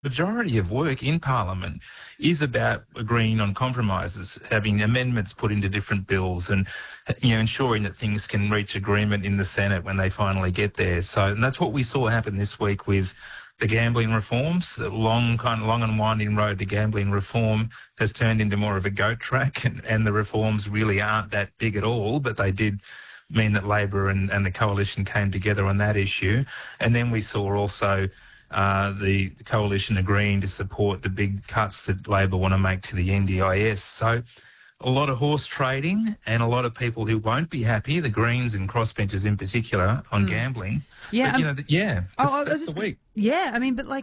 majority of work in Parliament is about agreeing on compromises, having amendments put into different bills and, ensuring that things can reach agreement in the Senate when they finally get there. So, and that's what we saw happen this week with the gambling reforms. The long and winding road to gambling reform has turned into more of a goat track, and the reforms really aren't that big at all, but they did mean that Labor and the coalition came together on that issue. And then we saw also the coalition agreeing to support the big cuts that Labor want to make to the NDIS. So a lot of horse trading and a lot of people who won't be happy, the Greens and crossbenchers in particular, on gambling. Yeah. But, that's the week. Yeah, I mean, but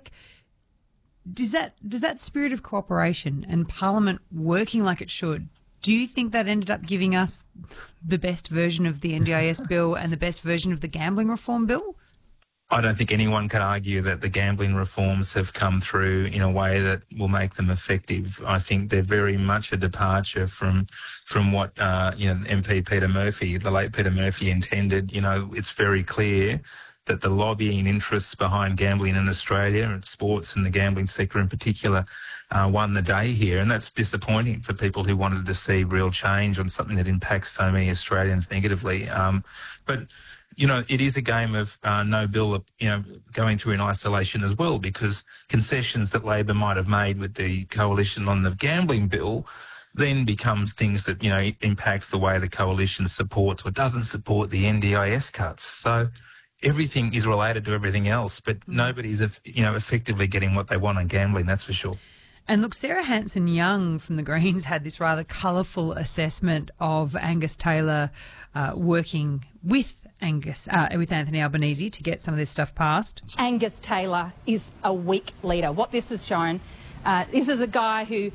does that spirit of cooperation and Parliament working like it should, do you think that ended up giving us the best version of the NDIS bill and the best version of the gambling reform bill? I don't think anyone can argue that the gambling reforms have come through in a way that will make them effective. I think they're very much a departure from what MP Peter Murphy, the late Peter Murphy, intended. It's very clear that the lobbying interests behind gambling in Australia and sports and the gambling sector in particular won the day here, and that's disappointing for people who wanted to see real change on something that impacts so many Australians negatively. But it is a game of no bill, going through in isolation as well, because concessions that Labor might have made with the coalition on the gambling bill then becomes things that, impact the way the coalition supports or doesn't support the NDIS cuts. So everything is related to everything else, but nobody's, effectively getting what they want on gambling, that's for sure. And look, Sarah Hanson-Young from the Greens had this rather colourful assessment of Angus Taylor working with Anthony Albanese to get some of this stuff passed. Angus Taylor is a weak leader. What this has shown, this is a guy who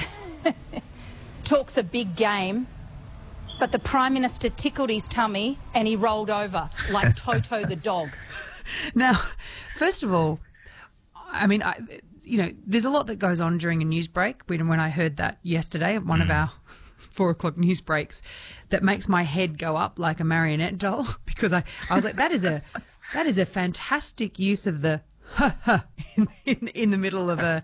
talks a big game, but the Prime Minister tickled his tummy and he rolled over like Toto the dog. Now, first of all, I mean, there's a lot that goes on during a news break. When I heard that yesterday at one of our 4 o'clock news breaks, that makes my head go up like a marionette doll, because I was like, that is a fantastic use of the in the middle of a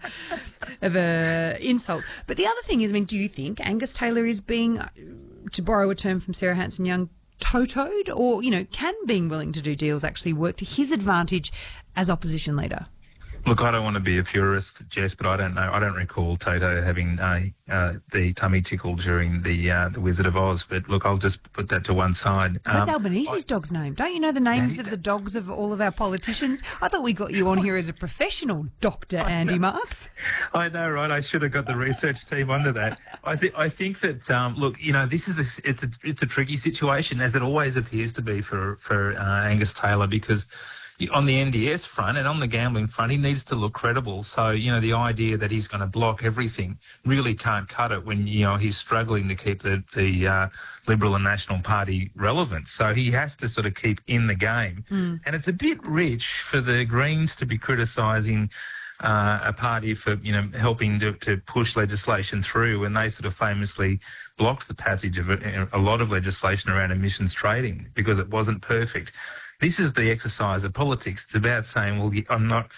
insult. But the other thing is, I mean, do you think Angus Taylor is being, to borrow a term from Sarah Hanson-Young, totoed, or can being willing to do deals actually work to his advantage as opposition leader? Look, I don't want to be a purist, Jess, but I don't know. I don't recall Toto having the tummy tickle during the Wizard of Oz. But look, I'll just put that to one side. What's Albanese's dog's name? Don't you know the names of the dogs of all of our politicians? I thought we got you on here as a professional, Dr. Andy Marks. I know, right? I should have got the research team onto that. I think that look, this is it's a tricky situation, as it always appears to be for Angus Taylor, because on the NDS front and on the gambling front, he needs to look credible. So, the idea that he's going to block everything really can't cut it when, he's struggling to keep the Liberal and National Party relevant. So he has to sort of keep in the game. And it's a bit rich for the Greens to be criticising a party for, helping to push legislation through when they sort of famously blocked the passage of a lot of legislation around emissions trading because it wasn't perfect. This is the exercise of politics. It's about saying, well, I'm not,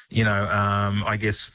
I guess,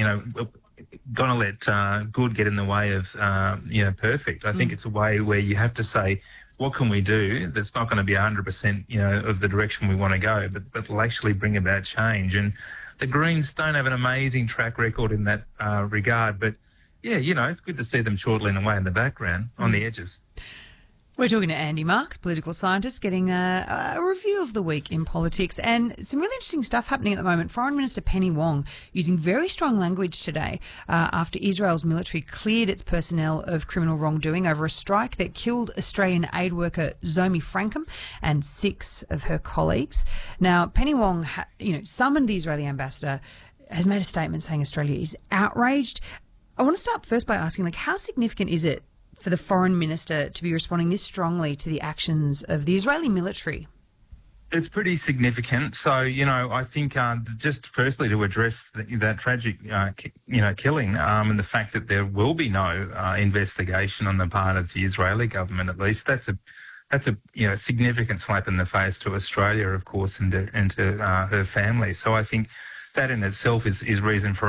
going to let good get in the way of, perfect. I think it's a way where you have to say, what can we do that's not going to be 100%, of the direction we want to go, but will actually bring about change. And the Greens don't have an amazing track record in that regard, but, yeah, it's good to see them chortling away in the background on the edges. We're talking to Andy Marks, political scientist, getting a review of the week in politics, and some really interesting stuff happening at the moment. Foreign Minister Penny Wong using very strong language today after Israel's military cleared its personnel of criminal wrongdoing over a strike that killed Australian aid worker Zomi Frankham and 6 of her colleagues. Now, Penny Wong, summoned the Israeli ambassador, has made a statement saying Australia is outraged. I want to start first by asking, how significant is it for the foreign minister to be responding this strongly to the actions of the Israeli military? It's pretty significant. So, I think just firstly to address that tragic, killing and the fact that there will be no investigation on the part of the Israeli government, at least, that's a significant slap in the face to Australia, of course, and to her family. So I think that in itself is reason for